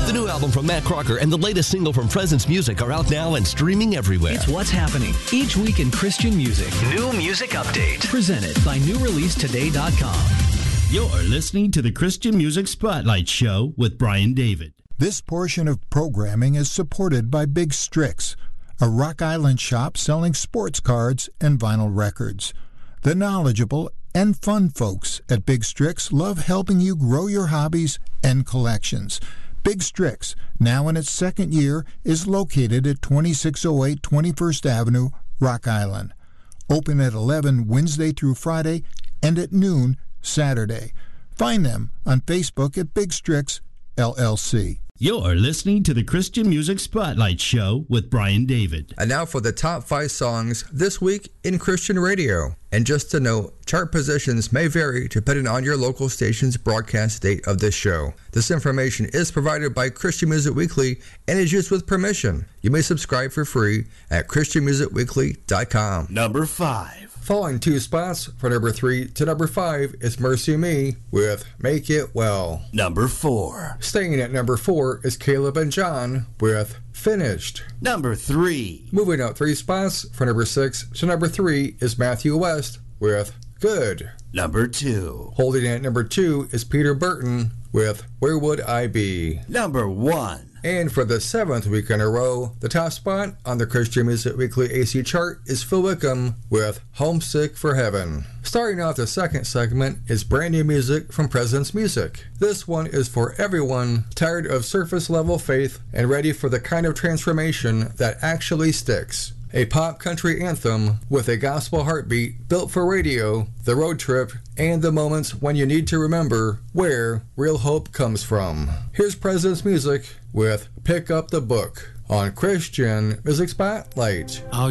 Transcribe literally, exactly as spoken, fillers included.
The new album from Matt Crocker and the latest single from Presence Music are out now and streaming everywhere. It's what's happening each week in Christian music. New music update. Presented by new release today dot com. You're listening to the Christian Music Spotlight Show with Brian David. This portion of programming is supported by Big Strix, a Rock Island shop selling sports cards and vinyl records. The knowledgeable and fun folks at Big Strix love helping you grow your hobbies and collections. Big Strix, now in its second year, is located at twenty-six oh eight twenty-first Avenue, Rock Island. Open at eleven Wednesday through Friday and at noon Saturday. Find them on Facebook at Big Strix L L C. You're listening to the Christian Music Spotlight Show with Brian David. And now for the top five songs this week in Christian radio. And just to note, chart positions may vary depending on your local station's broadcast date of this show. This information is provided by Christian Music Weekly and is used with permission. You may subscribe for free at Christian Music Weekly dot com. Number five. Falling two spots from number three to number five is Mercy Me with Make It Well. Number four. Staying at number four is Caleb and John with Finished. Number three. Moving up three spots from number six to number three is Matthew West with Good. Number two. Holding at number two is Peter Burton with Where Would I Be? Number one. And for the seventh week in a row, the top spot on the Christian Music Weekly A C chart is Phil Wickham with Homesick for Heaven. Starting off the second segment is brand new music from Presence Music. This one is for everyone tired of surface-level faith and ready for the kind of transformation that actually sticks. A pop country anthem with a gospel heartbeat built for radio, the road trip, and the moments when you need to remember where real hope comes from. Here's Presence Music with Pick Up the Book on Christian Music Spotlight. Oh,